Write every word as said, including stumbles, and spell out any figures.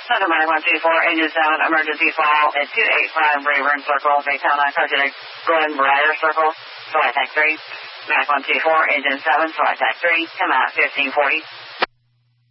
Thunder Mike one two four, engine seven, emergency fall at two eight five Rayburn Circle, Daytona, subject Glen Briar Circle, flight deck three. Mike one two four, engine seven, flight deck three, come out fifteen forty.